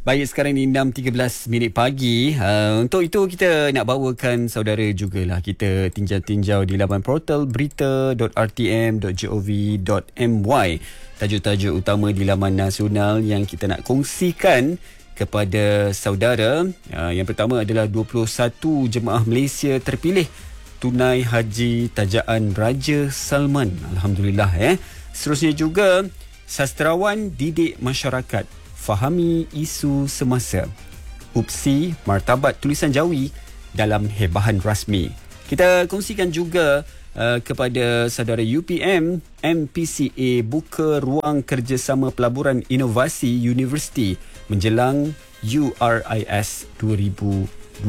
Baik, sekarang ni 6.13 pagi. Untuk itu kita nak bawakan saudara jugalah. Kita tinjau-tinjau di laman portal berita.rtm.gov.my. Tajuk-tajuk utama di laman nasional yang kita nak kongsikan kepada saudara. Yang pertama adalah 21 jemaah Malaysia terpilih tunai haji tajaan Raja Salman. Alhamdulillah. Seterusnya juga, sastrawan didik masyarakat fahami isu semasa. Upsi martabat tulisan Jawi dalam hebahan rasmi. Kita kongsikan juga kepada saudara UPM, MPCA buka ruang kerjasama pelaburan inovasi universiti menjelang URIS 2026.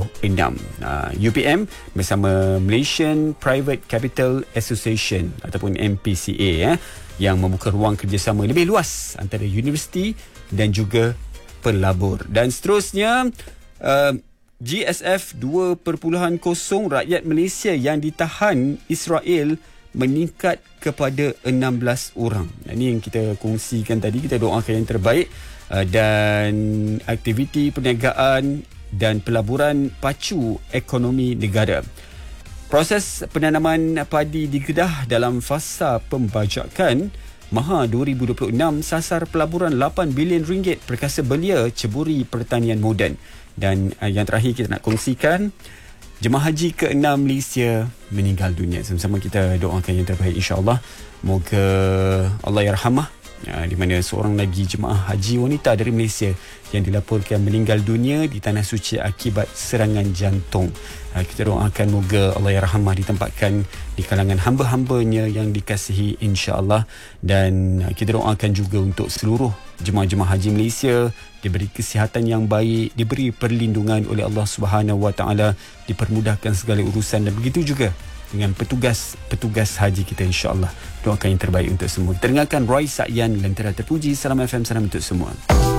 UPM bersama Malaysian Private Capital Association ataupun MPCA yang membuka ruang kerjasama lebih luas antara universiti dan juga pelabur. Dan seterusnya, GSF 2.0, rakyat Malaysia yang ditahan Israel meningkat kepada 16 orang. Ini yang kita kongsikan tadi. Kita doakan yang terbaik. Dan aktiviti perniagaan dan pelaburan pacu ekonomi negara. Proses penanaman padi di Kedah dalam fasa pembajakan. Maha 2026 sasar pelaburan 8 bilion ringgit perkasa belia ceburi pertanian moden. Dan yang terakhir kita nak kongsikan, jemaah haji ke-6 Malaysia meninggal dunia. Sama-sama kita doakan yang terbaik, insya-Allah. Moga Allah yarhamah. Di mana seorang lagi jemaah haji wanita dari Malaysia yang dilaporkan meninggal dunia di Tanah Suci akibat serangan jantung. Kita doakan moga Allah yarhamah ditempatkan di kalangan hamba-hambanya yang dikasihi, insya-Allah. Dan kita doakan juga untuk seluruh jemaah-jemaah haji Malaysia diberi kesihatan yang baik, diberi perlindungan oleh Allah Subhanahu Wa Taala, dipermudahkan segala urusan, dan begitu juga dengan petugas haji kita, insya-Allah. Doakan yang terbaik untuk semua. Kita dengarkan Roy Sakyan, Lentera Terpuji. Salam FM, salam untuk semua.